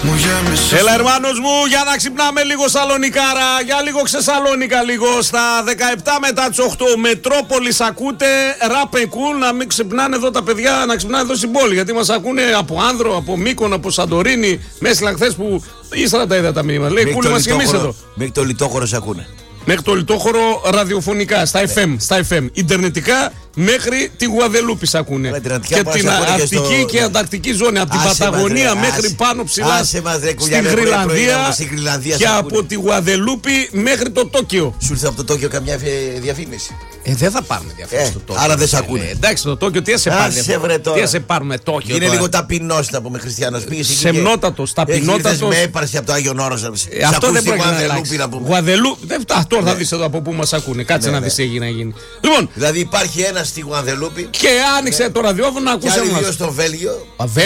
Έλα ερμάνος μου, για να ξυπνάμε λίγο Σαλονικάρα, για λίγο Ξεσαλόνικα λίγο. Στα 17 μετά τις 8 Μετρόπολης ακούτε Ράπε Κουλ. Να μην ξυπνάνε εδώ τα παιδιά, να ξυπνάνε εδώ στην πόλη. Γιατί μας ακούνε από Άνδρο, από Μύκονο, από Σαντορίνη. Μέσλα χθες που ύστερα τα είδα τα μήνυμα. Λέει Κουλ μας και εμείς εδώ. Μέχρι το Λιτόχωρο σε ακούνε. Μέχρι το Λιτόχωρο ραδιοφωνικά, στα FM. Ιντερνετικά μέχρι τη Γουαδελούπη σ' ακούνε. Και την Αρκτική και Ανταρκτική ζώνη. Από την Παταγωνία μέχρι πάνω ψηλά στην Γρυλανδία. Και από τη Γουαδελούπη μέχρι το Τόκιο. Σου ήρθε από το Τόκιο καμιά διαφήμιση? Δεν θα πάρουμε διαφήμιση στο Τόκιο. Άρα δεν σε ακούνε. Εντάξει, το Τόκιο τι θα σε πάρουμε. Τι θα σε πάρουμε Τόκιο. Είναι λίγο ταπεινός να πούμε χριστιανός. Σεμνότατος, ταπεινότατος. Με έπαρση από το Άγιον Όρος. Αυτό δεν πρέπει να αλλάξει. Γουαδελούπη. Τώρα θα δεις εδώ από πού μας ακούνε. Κάτσε να δεις τι έγινε να γίνει. Λοιπόν. Δηλαδή υπάρχει ένας στη Γουαδελούπη. Και άνοιξε το ραδιόφωνο να ακούσει εμάς. Και δύο στο Βέλγιο.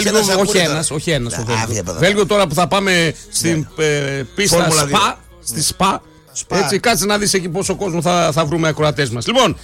Όχι ένας. Βέλγιο τώρα που θα πάμε στην πίστα ΣΠΑ. Στη ΣΠΑ. Έτσι, κάτσε να δεις εκεί πόσο κόσμο θα βρούμε ακροατές μας. Λοιπόν.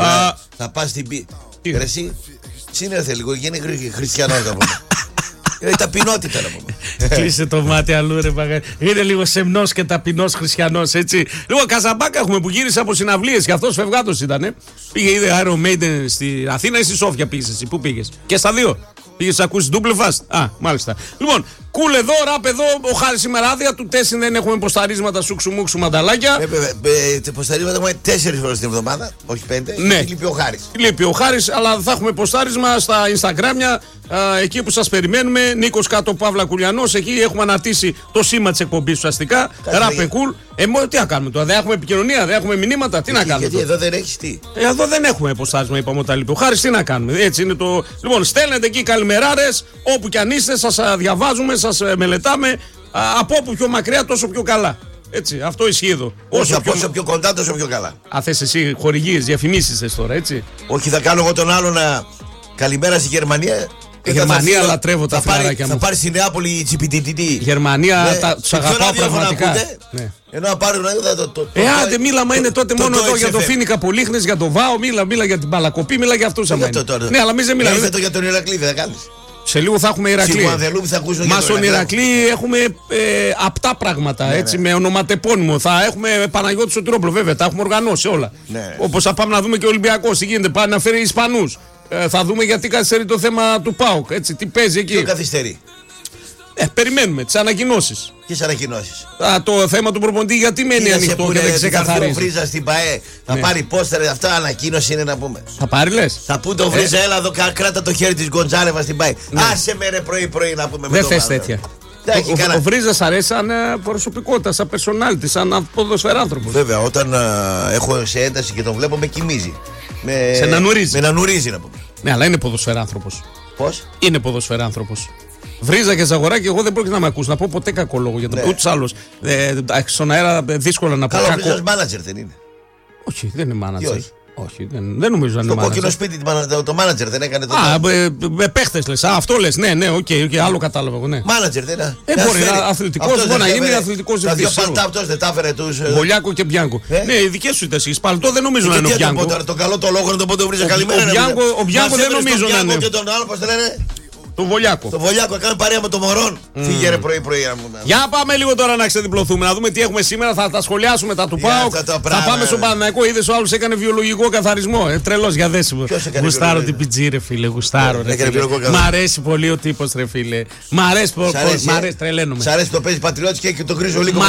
Θα πας στην πίστα. Εσύ σύνερθε λίγο, γίνει χριστιανός να πούμε. Είναι ταπεινότητα να πούμε. Κλείσε το μάτι αλλού ρε παγά. Είναι λίγο σεμνός και ταπεινός χριστιανός, έτσι. Λοιπόν, Καζαμπάκα έχουμε που γύρισε από συναυλίες και αυτός φευγάτος ήτανε. Πήγε, είδε Iron Maiden στη Αθήνα ή στη Σόφια πήγες εσύ? Πού πήγες? Και στα δύο. Πήγες να ακούσεις double fast? Μάλιστα. Λοιπόν, κουλ εδώ, ραπ εδώ. Ο Χάρης σήμερα άδεια του Τέσσιν, δεν έχουμε ποσταρίσματα σουξουμούξου μανταλάκια. Ποσταρίσματα έχουμε 4 φορές την εβδομάδα, όχι 5. Ναι. Λείπει ο Χάρης. Λείπει ο Χάρης, αλλά θα έχουμε ποστάρισμα στα Instagramια. Εκεί που σας περιμένουμε, Νίκος κάτω Παύλα Κουλιανός. Εκεί έχουμε αναρτήσει το σήμα της εκπομπής ουσιαστικά. Ραπε Κουλ. Τι να κάνουμε τώρα, δεν έχουμε επικοινωνία, δεν έχουμε μηνύματα, τι να κάνουμε? Γιατί εδώ δεν έχεις τι. Εδώ δεν έχουμε ποστάρισμα, είπαμε όταν λείπει ο Χάρης, τι να κάνουμε. Έτσι είναι το. Λοιπόν, στέλνετε εκεί καλημεράρες, όπου κι αν είστε, σας διαβάζουμε, σας μελετάμε. Από όπου πιο μακριά, τόσο πιο καλά. Έτσι, αυτό ισχύει εδώ. Όσο πιο κοντά, τόσο πιο καλά. Θες εσύ χορηγίες, διαφημίσεις θες τώρα, έτσι? Όχι, θα κάνω εγώ τον άλλο να. Καλημέρα στη Γερμανία. Η Γερμανία λατρεύω τα φιλαράκια μου. Θα πάρει στη Νεάπολη τσιπιτιτιτή. Η Γερμανία τους αγαπάω πραγματικά. Ενώ να πάρουν άντε μίλα, είναι τότε μόνο εδώ για το Φίνικα Πολύχνες, για το ΒΑΟ, μίλα για την Παλακοπή, μίλα για αυτούς. Ναι, αλλά εμείς δεν μιλάμε. Για τον Ηρακλή δεν θα κάνεις? Σε λίγο θα έχουμε Ηρακλή. Μα στον Ηρακλή έχουμε απτά πράγματα, έτσι, με ονοματεπώνυμο. Θα έχουμε Παναγιώτη Σωτηρόπουλο, βέβαια, τα έχουμε οργανώσει όλα. Όπως θα πάμε να δούμε και Ολυμπιακός, τι γίνεται, πάει να φέρει Ισπανούς. Θα δούμε γιατί καθυστερεί το θέμα του ΠΑΟΚ, έτσι, τι παίζει εκεί. Ποιο καθυστερεί? Περιμένουμε τις ανακοινώσεις. Ποιες ανακοινώσεις? Το θέμα του προπονητή γιατί μένει ανοιχτό και δεν ξεκαθαρίζει? Θα Βρίζα στην ΠΑΕ, θα πάρει πόστερ, αυτά ανακοίνωση είναι να πούμε. Θα πάρει λες? Θα πούν το Βρίζα, έλα εδώ, κράτα το χέρι της Γκοντζάλεβα στην ΠΑΕ. Άσε με ρε πρωί να πούμε. Δεν θες τέτοια. Ο Βρίζας αρέσει σαν προσωπικότητα, σαν personality, σαν ποδοσφαιράνθρωπος. Βέβαια, όταν έχω σε ένταση και τον βλέπω με κοιμίζει. Σε να νουρίζει να πούμε. Ναι, αλλά είναι ποδοσφαιράνθρωπος. Πώς? Είναι ποδοσφαιράνθρωπος. Βρίζα και Ζαγοράκη, εγώ δεν πρόκειται να με ακούσει να πω ποτέ κακό λόγο για το ούτως άλλως. Στον αέρα δύσκολα να πω. Καλό, ο Βρίζας μάνατζερ δεν είναι? Όχι, δεν είναι μάνατζερ. Όχι, δεν νομίζω να είναι μάνατζερ. Το κόκκινο σπίτι, το μάνατζερ δεν έκανε το. Με παίχτες λες. Αυτό λες. Ναι, οκ, άλλο κατάλαβα εγώ. Μάνατζερ δεν είναι. Μπορεί να είναι αθλητικός, μπορεί να γίνει αθλητικός διευθυντής. Τα δύο παλτά αυτός δεν τα έφερε τους. Βολιάκο και Μπιάνκο. Ναι, οι δικές σου ήταν. Παλτό δεν νομίζω να είναι ο Μπιάνκο. Το καλό το λόγο να το πω το Βρίζα καλημέρα. Ο Μπιάνκο δεν νομίζω να είναι. Και τον άλλο πώς το λένε? Το Βολιάκο. Το Βολιάκο, έκανε παρέα με το Μωρόν. Φύγε ρε πρωί. Για πάμε λίγο τώρα να ξεδιπλωθούμε, να δούμε τι έχουμε σήμερα. Θα τα σχολιάσουμε τα του ΠΑΟΚ. Θα πάμε στον Παναθηναϊκό. Είδες ο άλλος έκανε βιολογικό καθαρισμό. Τρελός για δέσιμο. Γουστάρω την πιτζή, ρε φίλε. Γουστάρω. Μ' αρέσει πολύ ο τύπος, ρε φίλε. Μ' αρέσει, τρελαίνομαι. Σ' αρέσει το παίζει Πατριώτης και το γκρίζο λίγο.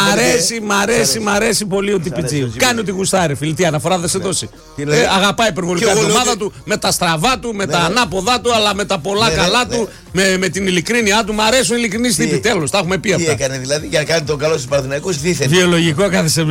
Μ' αρέσει πολύ ο τυπιτζή. Κάνει ό,τι γουστάρει, φίλε. Τι αναφορά δεν σε δώσει. Αγαπάει υπερβολικά την ομάδα του με τα στραβά του, με τα ανάποδά του, αλλά με τα πολλά καλά του. Με την ειλικρίνειά του, μου αρέσουν οι ειλικρινείς τύποι. Τέλος, τα έχουμε πει αυτά. Τι έκανε δηλαδή για να κάνει τον καλό στους Παναθηναϊκούς, τι ήθελε? Βιολογικό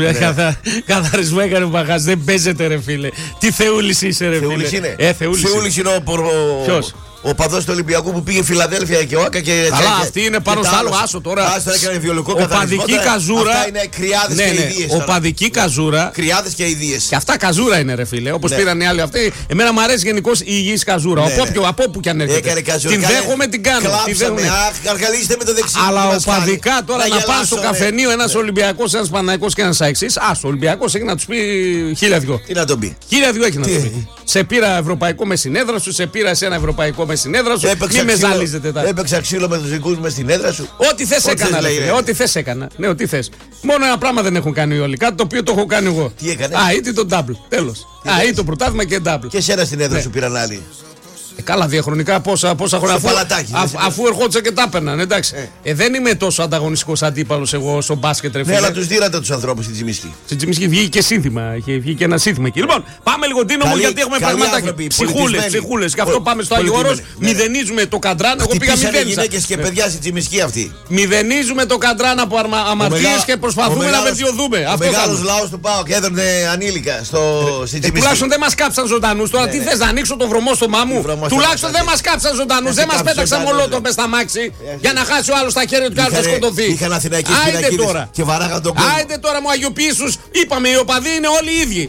καθαρισμό έκανε ο Παχάς. Δεν παίζεται, ρε φίλε. Τι θεούλης είσαι, ρε φίλε. Θεούλης είναι Ποιος? Ο παδός του Ολυμπιακού που πήγε Φιλαδέλφια και Όακα και. Καλά, αυτή είναι πάνω στο άλλο. Άσο τώρα. Άσο έκανε βιολογικό καθαρισμό. Οπαδική καζούρα. Αυτά είναι κρυάδες και ιδίες. Οπαδική καζούρα. Κρυάδες και ιδίες. Και αυτά καζούρα είναι, ρε φίλε. Όπως πήραν οι άλλοι αυτοί. Εμένα μου αρέσει γενικώς η υγιής καζούρα. Από όπου κι αν έρχεται. Την δέχομαι, την κάνω. Αργαλίστε με το δεξί. Αλλά οπαδικά τώρα να πάνε στο καφενείο ένας Ολυμπιακός, ένας Παναθηναϊκός και ένας Αεξής. Άσο, ο Ολυμπιακός έχει να του πει 1002. Τι να τον πει? 1002 έχει να του πει. Σε πήρα ευρωπαϊκό με συνέδρα σου, σε πήρα σε ένα ευρωπαϊκό μέσα στην έδρα σου. Μην με ζαλίζετε τα. Έπαιξα ξύλο με τους δικούς μου στην έδρα σου. Ό,τι θες έκανα. Ό,τι θες έκανα. Ναι, ό,τι θες. Μόνο ένα πράγμα δεν έχουν κάνει όλοι. Κάτι το οποίο το έχω κάνει εγώ. Τι έκανε? Ή το double. Τέλος. Ή το πρωτάθλημα και double. Και εσένα στην έδρα σου πήραν άλλοι. Καλά, διαχρονικά πόσα χρόνια αφού ερχόντουσαν και τα έπαιρναν. Εντάξει. Δεν είμαι τόσο ανταγωνιστικός αντίπαλος εγώ στο μπάσκετ. Ναι, αλλά τους δίρατε τους ανθρώπους στην Τσιμισκή. Στην Τσιμισκή βγήκε και σύνθημα. Βγήκε και ένα σύνθημα εκεί. Λοιπόν, πάμε λίγο Τίνο μου γιατί έχουμε πραγματάκια. Ψυχούλες. Και αυτό πάμε στο Άγιο Όρος. Μηδενίζουμε το Καντράν. Εγώ πήγα μηδένισα. Γυναίκες και παιδιά στην Τσιμισκή αυτή. Μηδενίζουμε το Καντράν από αμαρτίες και προσπαθούμε να βελτιωθούμε. Ο μεγάλος λαός του ΠΑΟΚ έδωνε ανήλικα στην Τσιμισκή. Τουλάχιστον δεν μας κάψαν ζωντανούς. Τώρα τι θες να ανοίξω το βρωμό στο μάμου. Τουλάχιστον δεν μας κάψαν ζωντανούς, δεν μας πέταξαν μολότο μες στα μάξι για να χάσει ο άλλος τα χέρια του και άλλος να σκοτωθεί. Είχαν Αθηναϊκές πινακίδες και βαράγαν τον κόσμο. Άιντε τώρα μου αγιοποιήσους, είπαμε οι οπαδοί είναι όλοι οι ίδιοι.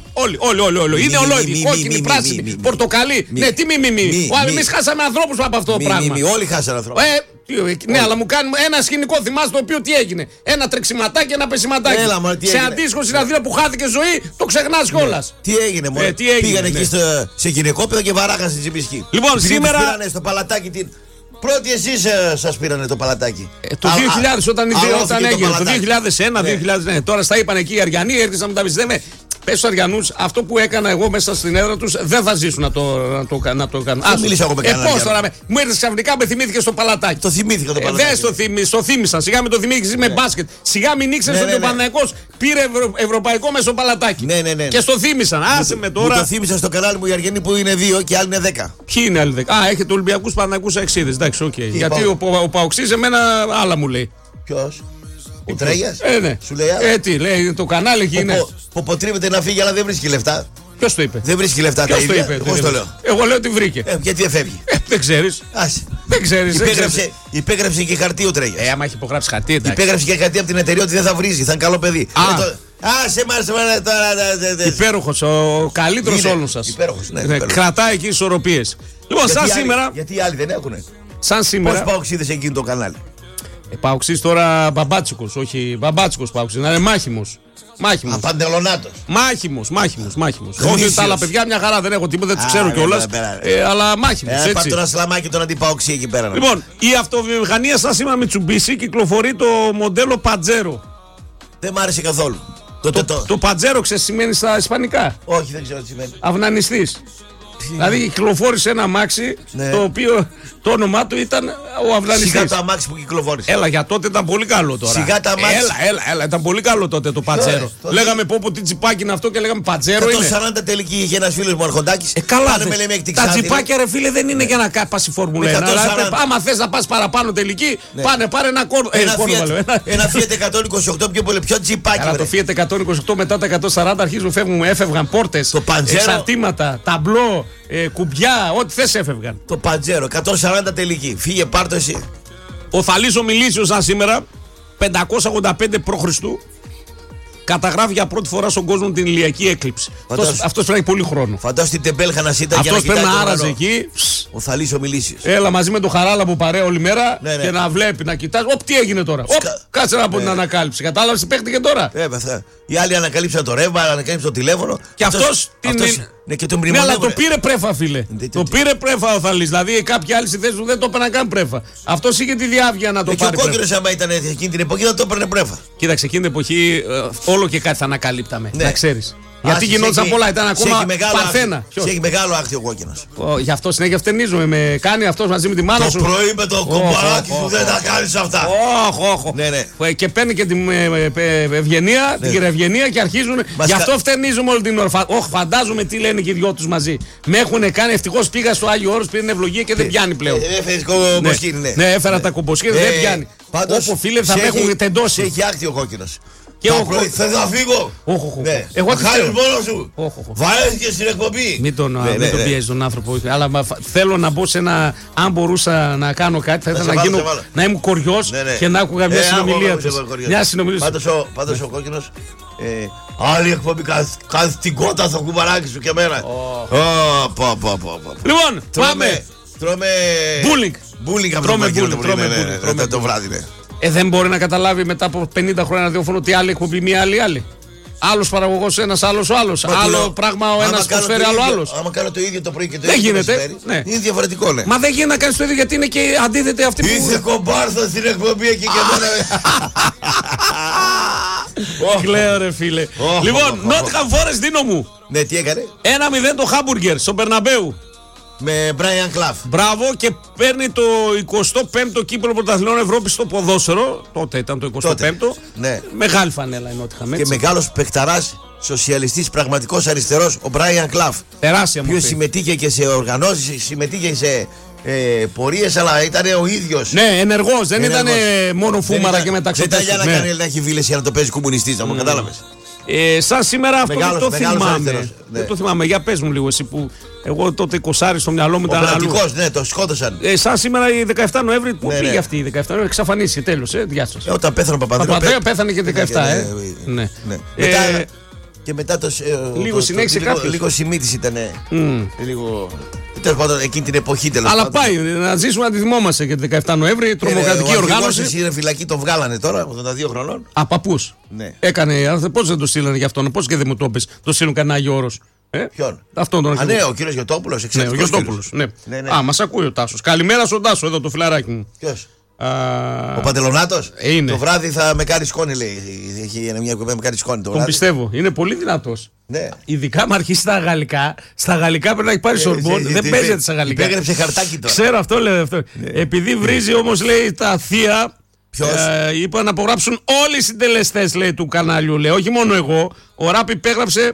Όλοι. Είναι ολόιδοι. Κόκκινοι, πράσινοι, πορτοκαλί. Ναι, τι μη. Εμείς χάσαμε ανθρώπους από αυτό το πράγμα. Όλοι χάσανε ανθρώπους. Ναι, αλλά μου κάνουμε ένα σκηνικό, θυμάσαι το οποίο τι έγινε. Ένα τρεξιματάκι, ένα πεσιματάκι. Σε αντίστοιχο στην Αθήνα που χάθηκε ζωή, το ξεχνάς κιόλας. Τι έγινε, μόνο. Πήγανε εκεί σε γυναικόπαιδο και βαράγαν στην Τσιμισκή. Λοιπόν, σήμερα. Πήρανε στο παλατάκι την. Πρώτοι εσείς σας πήρανε το παλατάκι. Το 2000 όταν έγινε. Το 2001-2000. Ναι, τώρα στα είπαν εκεί οι Αριανοί, έρχεσαν να τα πιστεύουμε. Πες στους Αριανούς, αυτό που έκανα εγώ μέσα στην έδρα τους δεν θα ζήσουν να το κάνουν. Δεν μίλησα εγώ με κανέναν. Πώς τώρα, μου ήρθε ξαφνικά, με θυμήθηκε στο παλατάκι. Το θυμήθηκα το παλατάκι. Στο θύμισαν, σιγά με το θυμήθηκες με μπάσκετ. Σιγά μην ήξερες ότι ο Παναθηναϊκός πήρε ευρωπαϊκό μέσω παλατάκι. Ναι. Και στο θύμισαν. Άσε με τώρα. Μου το θύμισαν στο κανάλι μου οι Αριανοί που είναι 2 και άλλοι είναι 10. Ποιοι είναι άλλοι 10? Έχετε Ολυμπιακούς Παναθηναϊκούς Αξίδες. Εντάξει, οκ. Γιατί ο Παοξής εμένα άλλα μου λέει. Ποιος? Ο Τρέγιας? Ναι. Σου λέει άλλα. Τι λέει, το κανάλι εκεί είναι. Ποποτρίβεται να φύγει αλλά δεν βρίσκει λεφτά. Ποιος το είπε? Δεν βρίσκει λεφτά τα ίδια. Εγώ το λέω. Εγώ λέω ότι βρήκε. Γιατί δεν φεύγει? Δεν ξέρεις. Δεν ξέρεις. Υπέγραψε και χαρτί ο Τρέγιας. Άμα έχει υπογράψει χαρτί, εντάξει. Υπέγραψε και χαρτί από την εταιρεία ότι δεν θα βρίζει. Θα είναι καλό παιδί. Άσε μας τώρα. Υπέροχος, ο καλύτερος όλων σας. Υπέροχος, ναι. Κρατάει εκεί ισορροπίες. Λοιπόν, σαν σήμερα. Γιατί οι άλλοι δεν έχουνε? Σαν σήμερα. Πώς παοξίδες εκείνο το κανάλι? Παοξής τώρα μπαμπάτσικος, όχι μπαμπάτσικος Παοξής, να είναι μάχημος. Απαντελονάτος. Μάχημος. Όχι τα άλλα παιδιά, μια χαρά δεν έχω τίποτα, δεν τους ξέρω κιόλας. Αλλά μάχημος. Πάρ' το ένα σλαμάκι τον αντιπαοξή εκεί πέρα. Λοιπόν, η αυτοβιομηχανία σαν σήμερα Μιτσουμπίσι κυκλοφορεί το μοντέλο Παντζέρο. Δεν μ' άρεσε καθόλου. Το Παντζέρο ξέρεις σημαίνει στα ισπανικά? Όχι, δεν ξέρω τι σημαίνει. Αυνανιστής. Δηλαδή κυκλοφόρησε ένα αμάξι το οποίο το όνομά του ήταν ο Αυνανιστής. Σιγά το αμάξι που κυκλοφόρησε. Έλα, για τότε ήταν πολύ καλό τώρα. Σιγά το αμάξι. Έλα, ήταν πολύ καλό τότε το Πατζέρο. Λέγαμε πω τι τσιπάκι είναι αυτό και λέγαμε Πατζέρο είναι. 140 τελική είχε ένας φίλος μου Αρχοντάκης. Καλά, τα τσιπάκια ρε φίλε δεν είναι για να πας η Φόρμουλα 1. Άμα θες να πας παραπάνω τελική, πάρε ένα κόρνο. Ένα Fiat 128 πιο πολύ, πιο τσιπάκι. Αλλά το Fiat 128 μετά τα 140 έφευγαν πόρτες, εξαρτήματα, ταμπλό. Κουμπιά, ό,τι θες έφευγαν. Το Παντζέρο, 140 τελική. Φύγε, πάρ' το εσύ. Ο Θαλής ο Μιλήσιος σαν σήμερα, 585 π.Χ. καταγράφει για πρώτη φορά στον κόσμο την ηλιακή έκλειψη. Αυτός πρέπει πολύ χρόνο. Φαντάσου την τεμπέλχα να ήταν και να κοιτάει. Αυτός πρέπει να άραζε εκεί. Ο Θαλής ο Μιλήσιος. Έλα μαζί με τον Χαράλα που παρέα όλη μέρα και να βλέπει, να κοιτάζει. Τι έγινε τώρα. Κάτσε να πω την ανακάλυψη. Κατάλαβες τι παίχτηκε τώρα. Οι άλλοι ανακαλύψαν το ρεύμα, ανακαλύψαν το τηλέφωνο. Και αυτός ναι, αλλά το πήρε πρέφα, φίλε. Το πήρε πρέφα ο Θαλής. Δηλαδή κάποιοι άλλοι στη θέση του δεν το έπαιρναν καν πρέφα. Αυτός είχε τη διάβγεια να το πάρει. Και ο κόκκινος, άμα ήταν εκείνη την εποχή, δεν το έπαιρνε πρέφα. Κοίταξε, εκείνη την εποχή όλο και κάτι θα ανακαλύπταμε. Να ξέρεις. Γιατί γινόταν πολλά, ήταν ακόμα παρθένα. Σε έχει μεγάλο άκτη ο κόκκινος. Γι' αυτό συνέχεια φτενίζομαι. Με κάνει αυτό μαζί με τη μάνα σου. Το πρωί με το κομπαράκι σου δεν τα κάνει αυτά. Όχι. Και παίρνει και την Ευγενία, την κυρία Ευγενία και αρχίζουν. Γι' αυτό φτενίζουμε όλη την ώρα. Όχι, φαντάζομαι τι λένε και οι δυο του μαζί. Με έχουν κάνει, ευτυχώς πήγα στο Άγιο Όρος, πήρε ευλογία και δεν πιάνει πλέον. Ναι, έφερα τα κομποσκίνη, δεν πιάνει. Όπω φίλε θα με έχουν τεντώσει. Έχει άκτη ο κόκκινος. Θες να φύγω. Εγώ θα χάρεις μόνος σου. Βαρέθηκες στην εκπομπή. Μην τον πιέζεις τον άνθρωπο. Αλλά θέλω να μπω σε ένα. Αν μπορούσα να κάνω κάτι, θα ήθελα να ήμουν κοριός και να άκουγα μια συνομιλία του. Πάντως ο κόκκινος. Άλλη εκπομπή, κάθε την κότα στο κουμπαράκι σου και εμένα. Λοιπόν, πάμε. Τρώμε. Μπούλινγκ από το βράδυ. Δεν μπορεί να καταλάβει μετά από 50 χρόνια ραδιόφωνο ότι άλλη εκπομπή, μία άλλη. Άλλος παραγωγός ένας, άλλος ο άλλος. Άλλο πράγμα ο ένας προσφέρει άλλο άλλος. Άμα κάνω το ίδιο το πρωί και το δεν ίδιο γίνεται. το μεσημέρι, Ναι. είναι διαφορετικό, ναι. Μα δεν γίνεται να κάνεις το ίδιο γιατί είναι και αντίθετη αυτή που. Είσαι κομπάρθα στην εκπομπή εκεί και εμένα. Κλαίω ρε φίλε. Λοιπόν, Νότιχαμ Φόρεστ, Δίνο μου. Ναι, τι έκανε? 1-0 το Χάμπουργκερ στο Μπερναμπέου. Με Μπράιαν Κλαφ. Μπράβο, και παίρνει το 25ο κύπελλο πρωταθλητών Ευρώπης στο ποδόσφαιρο. Τότε ήταν το 25ο. Ναι. Μεγάλη φανέλα η Νότιχαμ. Και μεγάλος παικταράς, σοσιαλιστής, πραγματικός αριστερός, ο Μπράιαν Κλαφ. Τεράστια μορφή. Ποιος συμμετείχε και σε οργανώσεις, συμμετείχε σε πορείες, αλλά ήταν ο ίδιος. Ναι, ενεργός, δεν ήταν μόνο φούμαρα και μεταξωτές. Δεν ήταν για να έχει βίλες για να το παίζει κομμουνιστής, να μου κατάλαβες. Σαν σήμερα αυτό Μεγάλος, δεν το θυμάμαι. αριστερός, ναι. Δεν το θυμάμαι. Για πες μου λίγο εσύ που εγώ τότε 20 στο μυαλό μου Ο ήταν αλλού. κρατικός, ναι, το σκότωσαν. Σαν σήμερα η 17 Νοέμβρη, πού Ναι, πήγε ναι. αυτή η 17 Νοέμβρη, εξαφανίσει τέλος, διάσωση. Όταν πέθανε ο Παπανδρέου πέθανε και 17, Ναι. Ναι. Μετά, και μετά λίγο συνέχισε κάποιος. Λίγο Σιμίτης ήταν. Λίγο. Τέλος πάντων, εκείνη την εποχή τέλος Αλλά πάντων. πάει, να ζήσουμε να τη θυμόμαστε και την 17 Νοέμβρη, τρομοκρατική Ο οργάνωση. αρχηγός είναι φυλακή, τον βγάλανε τώρα, 82 χρονών. Α, παππούς. Ναι. Έκανε, πώς δεν το στείλανε για αυτόν, πώς και δεν μου το πες, το στείλουν κανένα Άγιο Όρος. Ποιον? Αυτόν τον Α, αρχηγό. ναι, ο κύριος Γιωτόπουλος, Ναι, ο εξαιρετικός Γιωστόπουλος. Ναι. Ναι, ναι. Α, μας ακούει ο Τάσος. Καλημέρα στον Τάσο, εδώ το φιλαράκι μου. Ποιος? Α, Ο Παντελονάτος. Είναι. Το βράδυ θα με κάνει σκόνη, λέει. Έχει μια κουβέντα με κάνει σκόνη το τον βράδυ. πιστεύω. Είναι πολύ δυνατός. Ναι. Ειδικά με αρχίσει στα γαλλικά. Στα γαλλικά πρέπει να έχει πάρει σορμπόν. Δεν παίζεται στα γαλλικά. Υπέγραψε χαρτάκι τώρα. Ξέρω, αυτό λέω. Αυτό. Επειδή βρίζει όμως, λέει, τα θεία. Ποιος? Είπα να απογράψουν όλοι οι συντελεστές, λέει, του κανάλιου. Λέει. Όχι μόνο εγώ. Ο Ράπ υπέγραψε.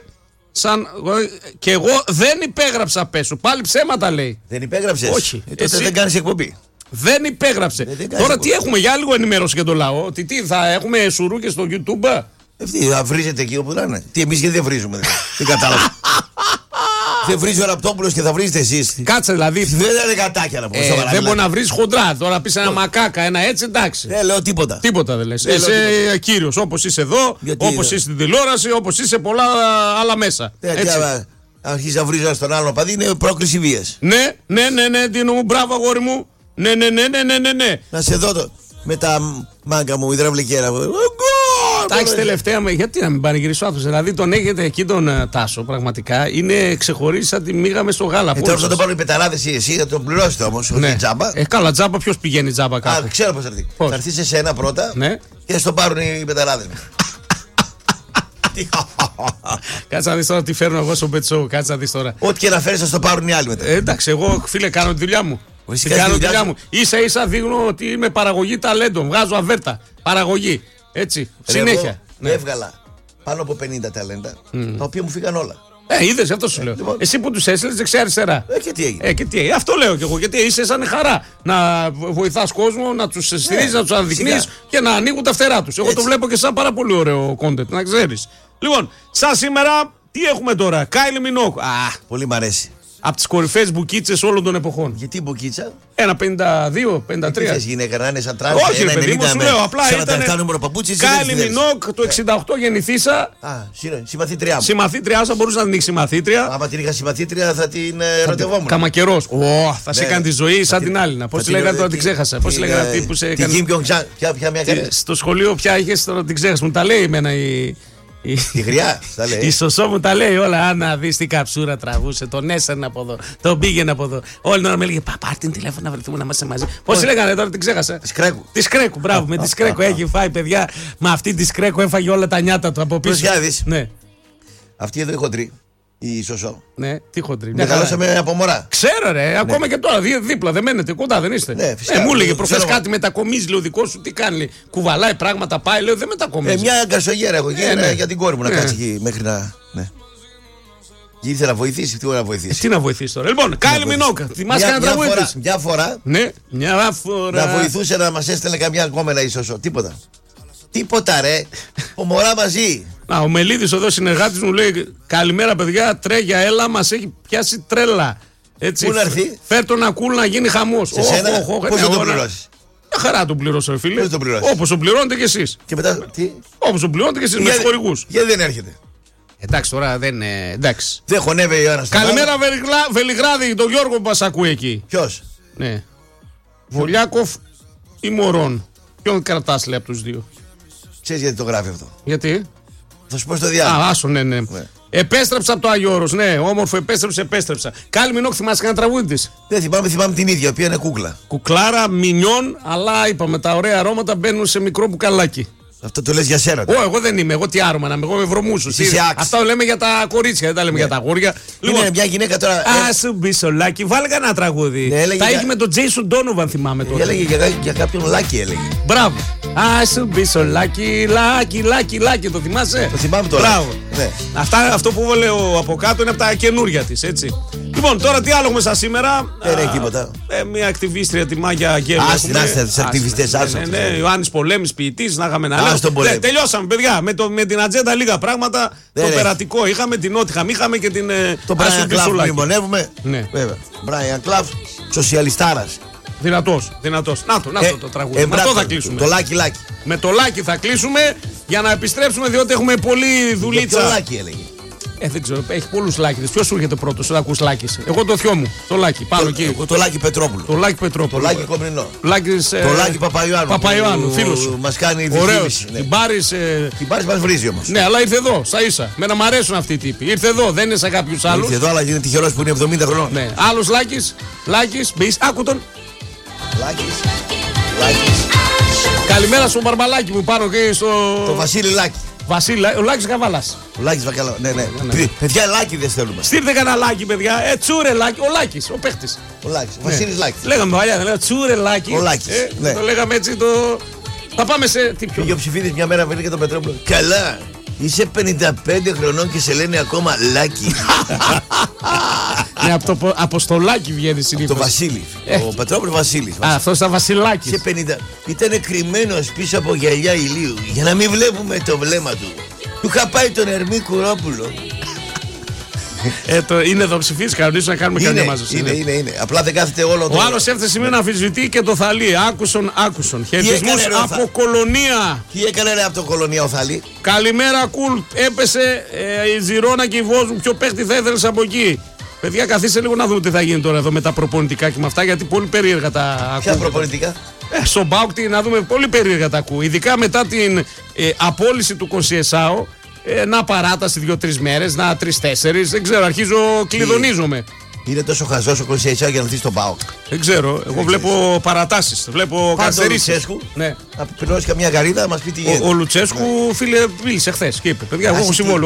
Και εγώ δεν υπέγραψα, πέσου. Πάλι ψέματα, λέει. Δεν υπέγραψες? Όχι. Τότε Εσύ- δεν κάνεις εκπομπή. Δεν υπέγραψε. Δεν κάνεις Τώρα εκπομπή. τι έχουμε για λίγο ενημέρωση για τον λαό. Τι θα έχουμε σουρούκες στο YouTube. Αυτή θα βρίζετε εκεί όπου να είναι. Τι εμείς γιατί δεν βρίζουμε, δηλαδή. Δεν κατάλαβα. Δεν βρίζει ο Ραπτόπουλος και θα βρίζετε εσείς. Κάτσε δηλαδή. Δεν είναι γατάκια να πούμε. σοβαρά Δεν μπορεί μιλάτε. να βρει χοντρά. Τώρα πει ένα μακάκα, ένα έτσι, εντάξει. Δεν λέω τίποτα. Τίποτα δεν λε. Δεν λέω Είσαι κύριος όπως είσαι εδώ, Γιατί όπως δεν- είσαι στην τηλεόραση, όπως είσαι πολλά άλλα μέσα. Γιατί Έτσι. άμα αρχίζει να βρίζει στον άλλον παδί είναι πρόκληση βίας. Ναι, Δίνο μου, μπράβο αγόρι μου. Ναι. Να σε δω με τα μάγκα μου υδραυλικέρα. Τα έχει τελευταία με. Γιατί να μην πανηγυρίσει ο άνθρωπος. Δηλαδή τον έχετε εκεί τον Τάσο, πραγματικά. Είναι ξεχωρίσει σαν τη μίγα μες στο γάλα. Τώρα θα τον πάρουν οι πεταράδες εσύ, θα τον πληρώσετε όμως. Όχι τζάμπα. Καλά, τζάμπα, ποιος πηγαίνει τζάμπα Α, κάπου. ξέρω πώς θα έρθει. Πώς? Θα έρθει σε σένα πρώτα Ναι. και θα τον πάρουν οι πεταράδες. Κάτσε να δεις τώρα τι φέρνω εγώ στο πετσό. Κάτσε να δεις τώρα. Ό,τι και να φέρεις θα το πάρουν οι άλλοι μετά. Εντάξει, εγώ φίλε κάνω τη δουλειά μου. Εσύ Την κάνεις κάνω τη τη δουλειά δουλειά μου. Ίσα ίσα δείχνω ότι είμαι παραγωγή ταλέντων. Βγάζω αβέρτα. Παραγωγή. Έτσι. Ρε, Συνέχεια. εγώ Ναι. έβγαλα πάνω από 50 ταλέντα, τα οποία μου φύγαν όλα. Είδες, αυτό σου λέω. λοιπόν. Εσύ που τους έστειλες δεξιά-αριστερά. Και τι έγινε. Και τι, αυτό λέω κι εγώ. Γιατί είσαι σαν χαρά να βοηθάς κόσμο, να τους στηρίζεις, να τους αναδεικνύεις σιγά. και να ανοίγουν τα φτερά τους. Εγώ το Έτσι. βλέπω και σαν πάρα πολύ ωραίο content, να ξέρεις. Λοιπόν, σαν σήμερα, τι έχουμε τώρα. Κάιλι Μινόκ. Πολύ μ' αρέσει. Από τις κορυφαίες μπουκίτσες όλων των εποχών. Γιατί μπουκίτσα, Ένα 52, 53. τι θες γυναίκα να είναι σαν τρans. Όχι, ρε παιδί μου, σου λέω απλά ήταν. ήταν. νούμερο παπούτσι. Κάιλι Μινόκ, το 68 γεννηθήσα. Συμμαθήτριά μου. Συμμαθήτριά, θα μπορούσε να την έχει συμμαθήτρια. Άμα την είχα συμμαθήτρια θα την ερωτευόμουν. Καμακερός. Θα σε Ναι, έκανε τη ζωή σαν θα την άλλη. Πώ θα τη λέγανε τώρα, την την- ξέχασα. Πώ τη λέγανε αυτή που σε Την έκανε. Κιμ Πιονγκ-τζαν. Ποια μια έκανε. Στο σχολείο πια είχε τώρα την ξέχασα. Μου τα λέει εμένα η. Η γριά, τα λέει. Η Σωσό μου τα λέει όλα. Αν να δει τι καψούρα τραβούσε, τον έσαιρνε από εδώ, τον πήγαινε από εδώ. Όλη την ώρα με έλεγε πάρ' την τηλέφωνο να βρεθούμε να είμαστε μαζί. Πώ τη λέγανε τώρα, την ξέχασα. Τη Σκρέκου. Τη Σκρέκου, μπράβο, με τη Σκρέκου έχει φάει παιδιά. Με αυτή τη Σκρέκου έφαγε όλα τα νιάτα του από πίσω. Προσιάδης. Ναι, Αυτή εδώ η χοντρή. Η Σωσό. ναι, τι χοντρή. Μεγαλώσαμε από μωρά. Ξέρω ρε, ακόμα και τώρα δίπλα δεν μένετε, κοντά δεν είστε. Ναι, φυσικά. Μου έλεγε Ξέρω προχθές εγώ. κάτι μετακομίζει, λέει ο δικό σου, τι κάνει, λέει, κουβαλάει πράγματα, πάει, λέω δεν μετακομίζει. Μια γκαρσογέρα έχω γίνει ναι. για την κόρη μου να Ναι. κάτσει εκεί μέχρι να. Ναι. Και ήθελα να βοηθήσει, τι ώρα να βοηθήσει. Τι να βοηθήσει τώρα. Λοιπόν, Κάιλι Μινόκ, θυμάσαι κανένα τραγούδι της? Μια φορά Ναι, μια φορά. να βοηθούσε να μας έστελνε καμιά γκόμενα η Σωσό. Τίποτα. Τίποτα ρε. Ο μωρά μαζί. Να, ο Μελίδης εδώ συνεργάτης μου λέει καλημέρα παιδιά, τρέγια, έλα, μας έχει πιάσει τρέλα. Έτσι, Πού να έρθει? Φέρ τον ακούλ να γίνει χαμός. Σε σένα, πώς θα τον πληρώσεις? Μια χαρά τον πληρώσω, ρε φίλε. Πώς τον πληρώσεις? Όπως τον πληρώνετε κι εσείς. Και μετά. Τι. Όπως τον πληρώνετε κι εσείς με τους χορηγούς. Γιατί δεν έρχεται. Εντάξει τώρα δεν είναι. Εντάξει. Δεν χωνεύει ο ένας τον Καλημέρα άλλο. Βελιγράδι, τον Γιώργο που μας ακούει εκεί. Ποιος? Ναι. Βολιάκοφ ή Μωρόν. Ποιον κρατάς λέει από τους δύο? Ξέρεις γιατί το γράφει αυτό. Γιατί? Θα σου πω στο διάλογο. Άσο, ναι. Επέστρεψα από το Άγιο Όρος, ναι. Όμορφο, επέστρεψα. Κάλι Μινόκ, θυμάσαι κανένα τραγούδι της? Δεν θυμάμαι την ίδια, η οποία είναι κούκλα. Κουκλάρα, μινιόν, αλλά είπαμε τα ωραία αρώματα μπαίνουν σε μικρό μπουκαλάκι. Αυτό το λες για σένα. Εγώ δεν είμαι. Εγώ τι άρωμα να είμαι. Εγώ με βρωμούσους. Αυτά το λέμε για τα κορίτσια, δεν τα λέμε για τα αγόρια. Λοιπόν, μια γυναίκα τώρα. Α σου μπει σολάκι, βάλε κανένα τραγούδι. Τα είχε με τον Jason Donovan, θυμάμαι τώρα. Έλεγε για κάποιον Λάκι, έλεγε. Μπράβο. Α σου μπει σολάκι, λάκι, το θυμάσαι? Το θυμάμαι τώρα. Μπράβο. Αυτό που βόλε από κάτω είναι από τα καινούρια της, έτσι. Λοιπόν, τώρα τι άλλο έχουμε σαν σήμερα? Δεν έχει τίποτα. Μια ακτιβίστρια, τη Μάγια Γκέλ. Άστε, τους ακτιβιστές, άστε. Ναι, Ιωάννης Πολέμης, ποιητής, να είχαμε να λέμε. Τελειώσαμε, παιδιά. Με την ατζέντα λίγα πράγματα. Το περατικό είχαμε, την Νότιχαμ είχαμε και την. Το Μπράιαν Κλαφ που μνημονεύουμε. Ναι. Μπράιαν Κλαφ, σοσιαλιστάρας. Δυνατός. Να το τραγούδι. Με αυτό θα κλείσουμε. Το Λάκι. Με το Λάκι θα κλείσουμε για να επιστρέψουμε, διότι έχουμε πολλή δουλίτσα. Το Λάκι έλεγε. Δεν ξέρω, έχει πολλούς Λάκηδες. Ποιος σου έρχεται πρώτος όταν ακούς Λάκης? Εγώ το θειό μου, το Λάκι, πάνω εκεί. Το Λάκι Πετρόπουλο. Το Λάκι Πετρόπουλο. Το Λάκι Κομνηνό. Το Λάκι Παπαϊωάννου. Φίλος σου. Μας κάνει ωραίος. Ναι. Την Πάρης μας βρίζει όμως. Ναι, αλλά ήρθε εδώ, σα ίσα. Μένα μ' αρέσουν αυτοί οι τύποι. Ήρθε εδώ, δεν είναι σαν κάποιους άλλους. Ήρθε εδώ, αλλά είναι τυχερός που είναι 70 χρονών. Ναι, άλλος Λάκης, μπεις, άκου τον. Λάκης. Καλημέρα στον Μπαρμπαλάκι που πάνω και στο. Το Βασίλη Λάκη. Ο Λάκης Καβάλας. Ο Λάκης Βακαλά. Ναι. Παιδιά, Λάκηδες θέλουμε. Στείλτε κανένα Λάκι, παιδιά. Τσούρε Λάκι. Ο Λάκης, ο παίχτης. Ο Λάκης. Ο Βασίλης Λάκης. Λέγαμε παλιά, τσούρε Λάκι. Ο Λάκης. Το λέγαμε έτσι το. Θα πάμε σε. Τι πιο. Πήγε ο Ψηφίδης μια μέρα βρήκε τον Πετρόπουλο. Καλά. Είσαι 55 χρονών και σε λένε ακόμα Λάκι. Ναι, από στο Λάκι βγαίνει συνήθως. Το Βασίλη. Ο Πετρόπουλο Βασίλης. Αυτός ήταν Βασιλάκης. Σε 50. Ήταν κρυμμένος πίσω από γυαλιά ηλίου για να μην βλέπουμε το βλέμμα του. Του είχα πάει τον Ερμή Κουρόπουλο. Είναι εδώ ψηφίς, κανονίζω να κάνουμε καμιά μαζί. Είναι. Απλά δεν κάθεται όλο το. Ο άλλος έφτασε σήμερα να αμφισβητεί και το Θαλή. Άκουσον. Χαιρετισμούς από Κολονία. Τι έκανε από το Κολονία ο Θαλή? Καλημέρα, κουλ. Έπεσε η Ζιρόνα και η Βόζου. Ποιο παίχτη θα ήθελες από εκεί? Παιδιά, καθίστε λίγο να δούμε τι θα γίνει τώρα εδώ με τα προπονητικά και με αυτά, γιατί πολύ περίεργα τα ακούω. Ποια προπονητικά? Στον ΠΑΟΚ να δούμε, πολύ περίεργα τα ακούω. Ειδικά μετά την απόλυση του Κονσιεσάο. Να παράταση 2-3 μέρες, να 3-4. Δεν ξέρω, κλειδονίζομαι. Είναι τόσο χαζός ο Κονσιεσάο για να έρθει στον ΠΑΟΚ? Δεν ξέρω. Εγώ βλέπω παρατάσεις. Βλέπω καθυστερήσεις. Ο Λουτσέσκου. Ναι. Να πληρώσει καμιά γαρίδα, να μας πει τι γίνεται. Ο Λουτσέσκου, φίλε, μίλησε χθες και είπε: παιδιά, εγώ έχω συμβόλαιο.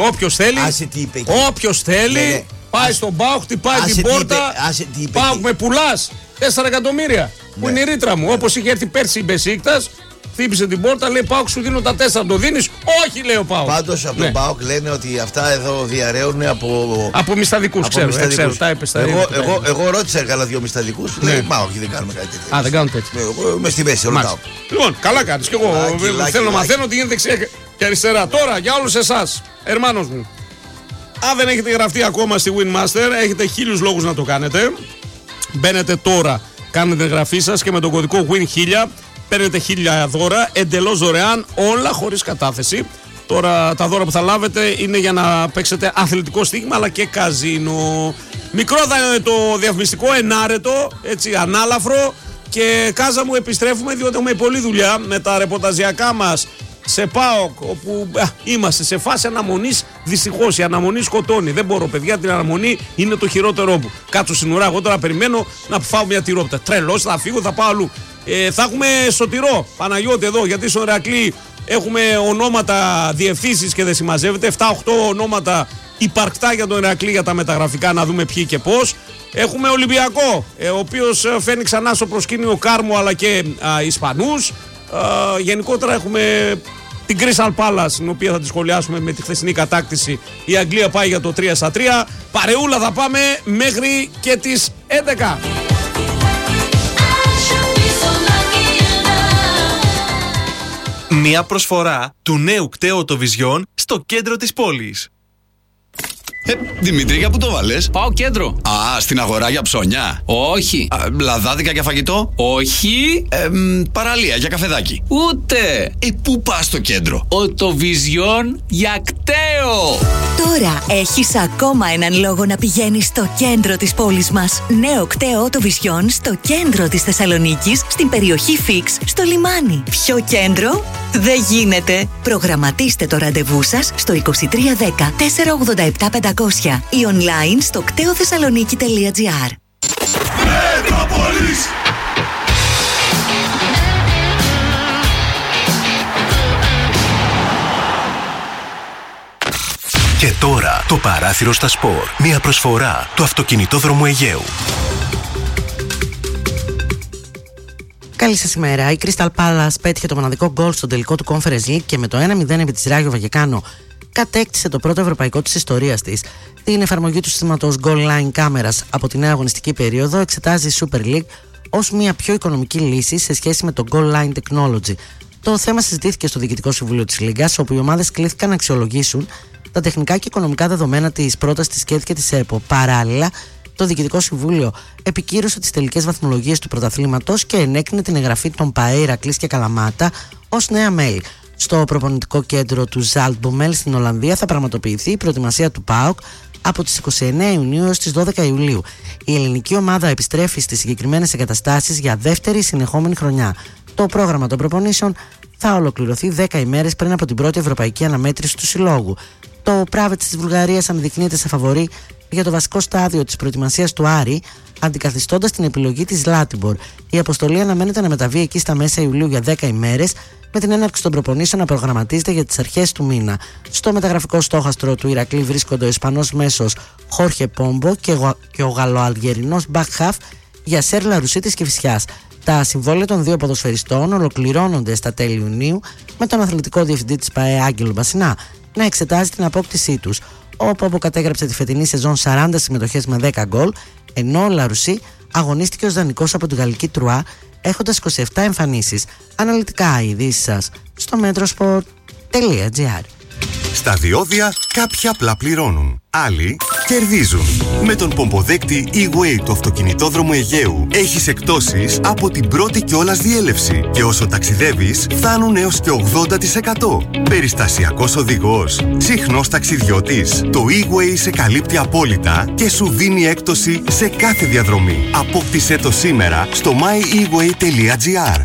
Όποιος θέλει, πάει στον ΠΑΟΚ, χτυπάει την πόρτα. ΠΑΟΚ με πουλάς 4 εκατομμύρια. Που είναι η ρήτρα μου. Όπως είχε έρθει πέρσι η Μπεσίκτας. Χτύπησε την πόρτα, λέει ΠΑΟΚ σου δίνω τα 4, το δίνεις? Όχι, λέει ο ΠΑΟΚ. Πάντως από τον ΠΑΟΚ λένε ότι αυτά εδώ διαρρέουν από μισθαδικούς, ξέρω, τα έπες. Εγώ ρώτησα καλά 2 μισθαδικούς, λέει όχι, δεν κάνουμε κάτι τέτοιο. Δεν κάνουν τέτοιο. Εγώ είμαι στη μέση, ρωτάω. Λοιπόν, καλά κάνεις, και εγώ θέλω να μαθαίνω τι γίνεται δεξιά και αριστερά. Τώρα, για όλους εσάς, ερμάνος μου, αν δεν έχετε γραφτεί ακόμα στη Winmaster, έχετε 1000 λόγους να το κάνετε. Μπαίνετε τώρα, κάνετε την εγγραφή σας και με τον κωδικό WIN1000 παίρνετε 1000 δώρα, εντελώς δωρεάν, όλα χωρίς κατάθεση. Τώρα τα δώρα που θα λάβετε είναι για να παίξετε αθλητικό στοίχημα αλλά και καζίνο. Μικρό θα είναι το διαφημιστικό, ενάρετο, έτσι ανάλαφρο. Και Κάζα μου επιστρέφουμε διότι έχουμε πολλή δουλειά με τα ρεπορταζιακά μας σε ΠΑΟΚ, όπου είμαστε σε φάση αναμονής. Δυστυχώς η αναμονή σκοτώνει. Δεν μπορώ, παιδιά, την αναμονή είναι το χειρότερό μου. Κάτσω στην ουρά, εγώ τώρα περιμένω να φάω μια τυρόπιτα. Τρελός, θα φύγω, θα πάω αλλού. Θα έχουμε σωτηρό Παναγιώτη εδώ, γιατί στον Ηρακλή έχουμε ονόματα, διευθύνσεις και δεν συμμαζεύεται. 7-8 ονόματα υπαρκτά για τον Ηρακλή για τα μεταγραφικά, να δούμε ποιοι και πώς. Έχουμε Ολυμπιακό, ο οποίος φέρνει ξανά στο προσκήνιο Κάρμο αλλά και Ισπανούς. Γενικότερα έχουμε την Crystal Palace, την οποία θα τη σχολιάσουμε με τη χθεσινή κατάκτηση. Η Αγγλία πάει για το 3-3. Παρεούλα θα πάμε μέχρι και τις 11. Μια προσφορά του νέου κταίου Οτοβιζιόν στο κέντρο της πόλης. Δημήτρη, για πού το βάλες? Πάω κέντρο. Στην αγορά για ψώνια? Όχι. Λαδάδικα για φαγητό? Όχι. Παραλία για καφεδάκι? Ούτε. Πού πας στο κέντρο? Οτοβιζιόν για κταίο. Τώρα έχεις ακόμα έναν λόγο να πηγαίνεις στο κέντρο της πόλης μας. Νέο κταίο Οτοβιζιόν στο κέντρο της Θεσσαλονίκης, στην περιοχή Φίξ, στο λιμάνι. Ποιο κέντρο? Δεν γίνεται. Προγραμματίστε το ραντεβού σας στο 2310 487 500 ή online στο κτεοθεσσαλονίκη.gr. Και τώρα το παράθυρο στα σπορ. Μια προσφορά του αυτοκινητόδρομου Αιγαίου. Καλή σας ημέρα. Η Crystal Palace πέτυχε το μοναδικό γκολ στο τελικό του Conference League και με το 1-0 επί της Ράγιο Βαγεκάνο κατέκτησε το πρώτο ευρωπαϊκό της ιστορίας της. Την εφαρμογή του συστήματος Goal Line κάμερας από τη νέα αγωνιστική περίοδο εξετάζει η Super League ως μια πιο οικονομική λύση σε σχέση με το Goal Line Technology. Το θέμα συζητήθηκε στο Διοικητικό Συμβούλιο της Λίγκας, όπου οι ομάδες κλήθηκαν να αξιολογήσουν τα τεχνικά και οικονομικά δεδομένα της πρότασης της ΚΕΔ και της ΕΠΟ. Παράλληλα, το Διοικητικό Συμβούλιο επικύρωσε τις τελικές βαθμολογίες του πρωταθλήματος και ενέκρινε την εγγραφή των ΠΑΕ Ηρακλής και Καλαμάτα ως νέα μέλη. Στο προπονητικό κέντρο του Ζάλτμπομελ στην Ολλανδία θα πραγματοποιηθεί η προετοιμασία του ΠΑΟΚ από τις 29 Ιουνίου έως τις 12 Ιουλίου. Η ελληνική ομάδα επιστρέφει στις συγκεκριμένες εγκαταστάσεις για δεύτερη συνεχόμενη χρονιά. Το πρόγραμμα των προπονήσεων θα ολοκληρωθεί 10 ημέρες πριν από την πρώτη ευρωπαϊκή αναμέτρηση του συλλόγου. Το Πράβετς της Βουλγαρίας αναδεικνύεται σε φαβορί για το βασικό στάδιο της προετοιμασίας του Άρη, αντικαθιστώντας την επιλογή της Ζλάτιμπορ. Η αποστολή αναμένεται να μεταβεί εκεί στα μέσα Ιουλίου για 10 ημέρες, με την έναρξη των προπονήσεων να προγραμματίζεται για τις αρχές του μήνα. Στο μεταγραφικό στόχαστρο του Ηρακλή βρίσκονται ο Ισπανός μέσος Χόρχε Πόμπο και ο Γαλλοαλγερινός Μπακχαφ για Σέρ Λαρουσίτης και Φυσιάς. Τα συμβόλαια των δύο ποδοσφαιριστών ολοκληρώνονται στα τέλη Ιουνίου, με τον αθλητικό διευθυντή της ΠΑΕ Άγγελο Μπασινά να εξετάζει την απόκτησή τους. Ο Πόμπο κατέγραψε τη φετινή σεζόν 40 συμμετοχές με 10 γκολ, ενώ ο Λαρουσί αγωνίστηκε ως δανεικός από τη γαλλική Τρουά, έχοντας 27 εμφανίσεις. Αναλυτικά οι ειδήσεις σας στο metrosport.gr. Στα διόδια κάποιοι απλά πληρώνουν, άλλοι κερδίζουν. Με τον πομποδέκτη E-Way του αυτοκινητόδρομου Αιγαίου έχεις εκπτώσεις από την πρώτη κιόλας διέλευση και όσο ταξιδεύεις φτάνουν έως και 80%. Περιστασιακός οδηγός, συχνός ταξιδιώτης. Το E-Way σε καλύπτει απόλυτα και σου δίνει έκπτωση σε κάθε διαδρομή. Απόκτησέ το σήμερα στο myeWay.gr.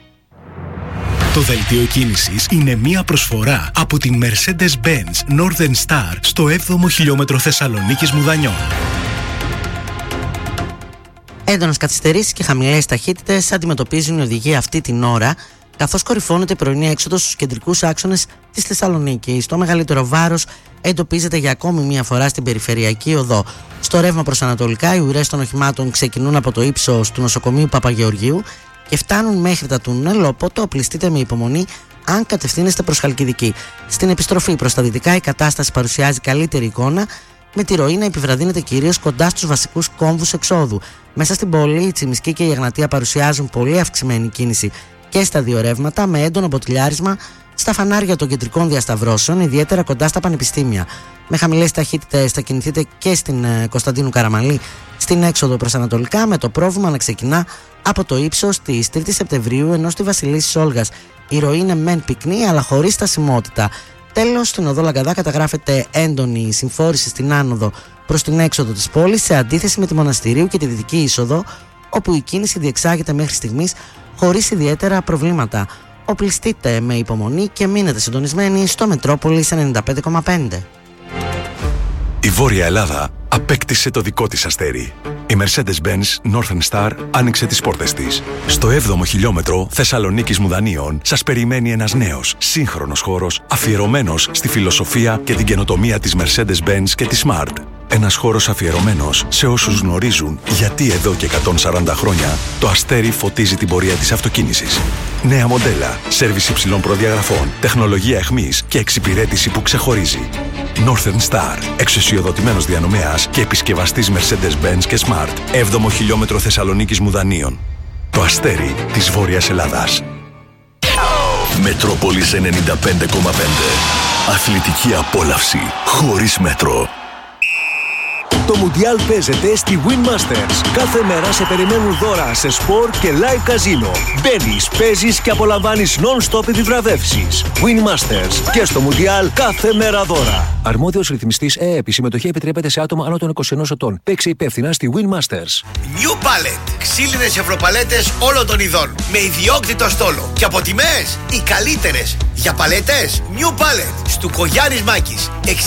Το δελτίο κίνησης είναι μία προσφορά από την Mercedes-Benz Northern Star στο 7ο χιλιόμετρο Θεσσαλονίκης Μουδανιών. Έντονες καθυστερήσεις και χαμηλές ταχύτητες αντιμετωπίζουν οι οδηγοί αυτή την ώρα, καθώς κορυφώνεται η πρωινή έξοδος στους κεντρικούς άξονες της Θεσσαλονίκης. Το μεγαλύτερο βάρος εντοπίζεται για ακόμη μία φορά στην περιφερειακή οδό. Στο ρεύμα προς ανατολικά, οι ουρές των οχημάτων ξεκινούν από το ύψος του νοσοκομείου Παπαγεωργίου και φτάνουν μέχρι τα τούνελ, οπότε οπλιστείτε με υπομονή αν κατευθύνεστε προς Χαλκιδική. Στην επιστροφή προς τα δυτικά η κατάσταση παρουσιάζει καλύτερη εικόνα, με τη ροή να επιβραδύνεται κυρίως κοντά στους βασικούς κόμβους εξόδου. Μέσα στην πόλη η Τσιμισκή και η Εγνατία παρουσιάζουν πολύ αυξημένη κίνηση και στα δύο ρεύματα, με έντονο μποτιλιάρισμα στα φανάρια των κεντρικών διασταυρώσεων, ιδιαίτερα κοντά στα πανεπιστήμια. Με χαμηλές ταχύτητες θα κινηθείτε και στην Κωνσταντίνου Καραμαλή στην έξοδο προς ανατολικά, με το πρόβλημα να ξεκινά από το ύψος της 3η Σεπτεμβρίου, ενώ στη Βασιλίσσης Όλγας η ροή είναι μεν πυκνή αλλά χωρίς στασιμότητα. Τέλος, στην οδό Λαγκαδά καταγράφεται έντονη συμφόρηση στην άνοδο προς την έξοδο της πόλης, σε αντίθεση με τη Μοναστηρίου και τη δυτική είσοδο, όπου η κίνηση διεξάγεται μέχρι στιγμής χωρίς ιδιαίτερα προβλήματα. Οπλιστείτε με υπομονή και μείνετε συντονισμένοι στο Μετρόπολης 95,5. Η Βόρεια Ελλάδα απέκτησε το δικό της αστέρι. Η Mercedes-Benz Northern Star άνοιξε τις πόρτες της. Στο 7ο χιλιόμετρο Θεσσαλονίκης Μουδανίων σας περιμένει ένας νέος, σύγχρονος χώρος αφιερωμένος στη φιλοσοφία και την καινοτομία της Mercedes-Benz και της Smart. Ένας χώρος αφιερωμένος σε όσους γνωρίζουν γιατί εδώ και 140 χρόνια το αστέρι φωτίζει την πορεία της αυτοκίνησης. Νέα μοντέλα, σέρβις υψηλών προδιαγραφών, τεχνολογία εχμής και εξυπηρέτηση που ξεχωρίζει. Northern Star, εξουσιοδοτημένος διανομέας και επισκευαστής Mercedes-Benz και Smart. 7ο χιλιόμετρο Θεσσαλονίκης Μουδανίων. Το αστέρι της Βόρειας Ελλάδας. Μετρόπολης 95,5. Αθλητική απόλαυση χωρίς μέτρο. Το Μουντιάλ παίζεται στη Win Masters. Κάθε μέρα σε περιμένουν δώρα σε σπορ και live καζίνο. Μπαίνεις, παίζεις και απολαμβάνεις non-stop επιβραβεύσεις. Win Masters. Και στο Μουντιάλ κάθε μέρα δώρα. Αρμόδιος ρυθμιστής ΕΕΠ. Η συμμετοχή επιτρέπεται σε άτομα άνω των 21 ετών. Παίξε υπεύθυνα στη Win Masters. New Pallet. Ξύλινες ευρωπαλέτες όλων των ειδών. Με ιδιόκτητο στόλο. Και από τιμές οι καλύτερες. Για παλέτες New Pallet. Στου Κογιάννης Μάκης.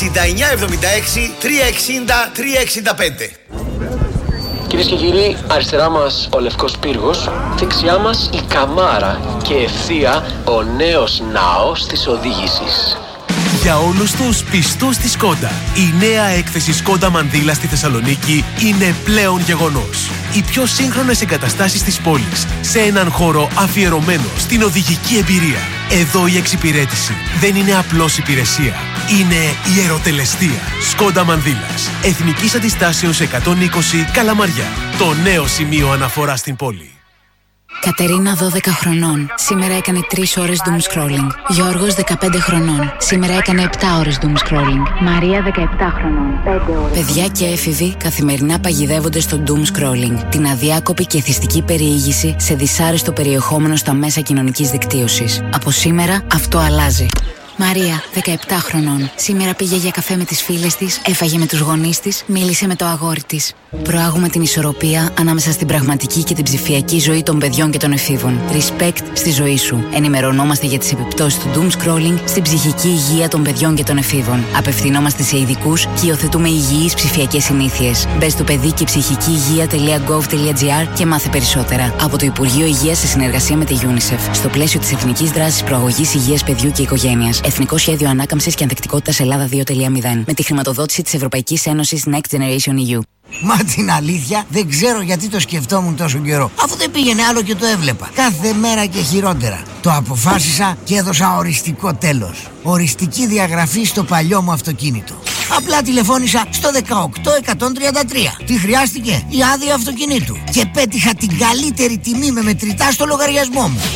6976 360 365. Κυρίες και κύριοι, αριστερά μας ο Λευκός Πύργος, δεξιά μας η Καμάρα και ευθεία ο νέος ναός της οδήγησης. Για όλους τους πιστούς της Σκόντα, η νέα έκθεση Σκόντα Μανδύλα στη Θεσσαλονίκη είναι πλέον γεγονός. Οι πιο σύγχρονες εγκαταστάσεις της πόλης, σε έναν χώρο αφιερωμένο στην οδηγική εμπειρία. Εδώ η εξυπηρέτηση δεν είναι απλώς υπηρεσία, είναι ιεροτελεστία. Σκόντα Μανδύλας, Εθνικής Αντιστάσεως 120 Καλαμαριά. Το νέο σημείο αναφορά στην πόλη. Κατερίνα 12 χρονών. Σήμερα έκανε 3 ώρες doom scrolling. Γιώργος 15 χρονών. Σήμερα έκανε 7 ώρες doom scrolling. Μαρία 17 χρονών. 5 ώρες. Παιδιά και έφηβοι καθημερινά παγιδεύονται στο doom scrolling. Την αδιάκοπη και εθιστική περιήγηση σε δυσάρεστο περιεχόμενο στα μέσα κοινωνικής δικτύωσης. Από σήμερα αυτό αλλάζει. Μαρία, 17 χρονών. Σήμερα πήγε για καφέ με τις φίλες της, έφαγε με τους γονείς της, μίλησε με το αγόρι της. Προάγουμε την ισορροπία ανάμεσα στην πραγματική και την ψηφιακή ζωή των παιδιών και των εφήβων. Respect στη ζωή σου. Ενημερωνόμαστε για τις επιπτώσεις του doom scrolling στην ψυχική υγεία των παιδιών και των εφήβων. Απευθυνόμαστε σε ειδικούς και υιοθετούμε υγιείς ψηφιακές συνήθειες. Μπες στο παιδί και ψυχική υγεία.gov.gr και μάθε περισσότερα. Από το Υπουργείο Υγείας σε συνεργασία με τη UNICEF. Στο πλαίσιο της Εθνικής Δράσης Προαγωγής Υγείας Παιδιού και Οικογένειας. Εθνικό Σχέδιο Ανάκαμψης και Ανθεκτικότητας Ελλάδα 2.0. Με τη χρηματοδότηση της Ευρωπαϊκής Ένωσης Next Generation EU. Μα την αλήθεια δεν ξέρω γιατί το σκεφτόμουν τόσο καιρό. Αφού δεν πήγαινε άλλο και το έβλεπα. Κάθε μέρα και χειρότερα. Το αποφάσισα και έδωσα οριστικό τέλος. Οριστική διαγραφή στο παλιό μου αυτοκίνητο. Απλά τηλεφώνησα στο 18133. Τι χρειάστηκε? Η άδεια αυτοκινήτου. Και πέτυχα την καλύτερη τιμή με μετρητά στο λογαριασμό μου.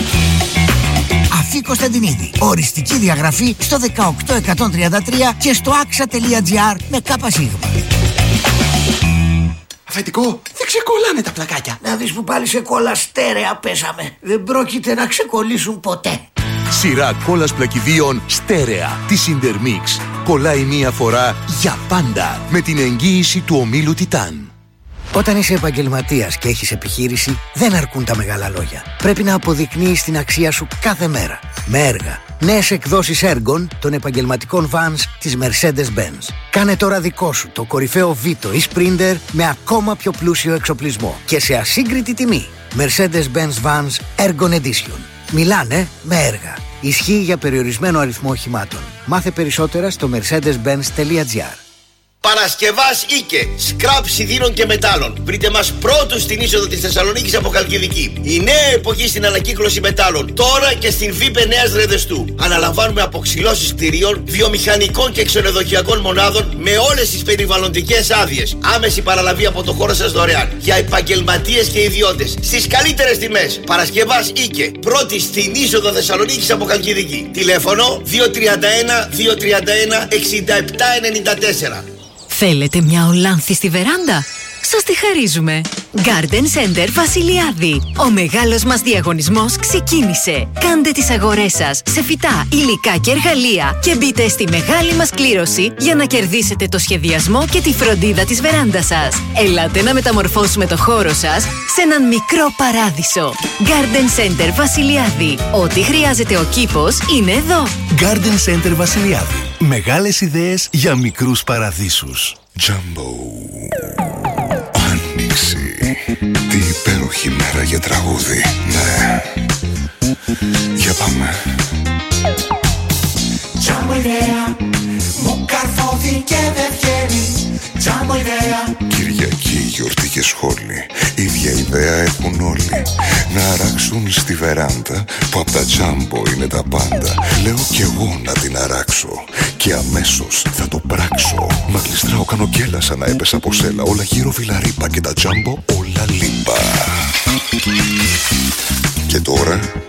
Αφή Κωνσταντινίδη. Οριστική διαγραφή στο 18133 και στο axa.gr με ΚΣ. Αφεντικό, δεν ξεκολλάνε τα πλακάκια. Να δεις που πάλι σε κόλλα στέρεα πέσαμε. Δεν πρόκειται να ξεκολλήσουν ποτέ. Σειρά κόλλας πλακιδίων στέρεα της Intermix. Κολλάει μία φορά για πάντα με την εγγύηση του ομίλου Τιτάν. Όταν είσαι επαγγελματίας και έχεις επιχείρηση, δεν αρκούν τα μεγάλα λόγια. Πρέπει να αποδεικνύεις την αξία σου κάθε μέρα. Με έργα. Νέες εκδόσεις έργων των επαγγελματικών vans της Mercedes-Benz. Κάνε τώρα δικό σου το κορυφαίο Vito ή Sprinter με ακόμα πιο πλούσιο εξοπλισμό και σε ασύγκριτη τιμή. Mercedes-Benz Vans Ergon Edition. Μιλάνε με έργα. Ισχύει για περιορισμένο αριθμό οχημάτων. Μάθε περισσότερα στο mercedes-benz.gr. Παρασκευάς Ίκε, σκραπ σιδήρων και μετάλλων. Βρείτε μας πρώτους στην είσοδο της Θεσσαλονίκης από Χαλκιδική. Η νέα εποχή στην ανακύκλωση μετάλλων. Τώρα και στην ΒΥΠΕ Νέας Ρεδεστού. Αναλαμβάνουμε αποξυλώσεις κτηρίων, βιομηχανικών και ξενοδοχειακών μονάδων με όλες τις περιβαλλοντικές άδειες. Άμεση παραλαβή από το χώρο σας δωρεάν. Για επαγγελματίες και ιδιώτες. Στις καλύτερες τιμές. Παρασκευάς Ίκε. Πρώτη στην είσοδο Θεσσαλονίκης από Χαλκιδική. Τηλέφωνο 231 231 6794. Θέλετε μια Ολάνθη στη βεράντα? Σας τη χαρίζουμε! Garden Center Βασιλιάδη. Ο μεγάλος μας διαγωνισμός ξεκίνησε. Κάντε τις αγορές σας σε φυτά, υλικά και εργαλεία και μπείτε στη μεγάλη μας κλήρωση για να κερδίσετε το σχεδιασμό και τη φροντίδα της βεράντας σας. Ελάτε να μεταμορφώσουμε το χώρο σας σε έναν μικρό παράδεισο. Garden Center Βασιλιάδη. Ό,τι χρειάζεται ο κήπος είναι εδώ. Garden Center Βασιλιάδη. Μεγάλες ιδέες για μικρούς παραδείσους. Jumbo. Άνοιξη. Τι υπέροχη μέρα για τραγούδι. Ναι. Για πάμε. Jumbo ιδέα. Μου καρφώθηκε δεν βγαίνει. Jumbo ιδέα. Κυριακή, γιορτή και σχόλη. Ίδια ιδέα έχουν όλοι. Να αράξουν στη βεράντα που απ' τα Jumbo είναι τα πάντα. Λέω κι εγώ να την αράξω και αμέσως θα το πράξω. Μα γλιστράω, κάνω γκέλα σαν να έπεσα από σέλα. Όλα γύρω βιλαρίπα και τα Jumbo όλα λίπα. Και τώρα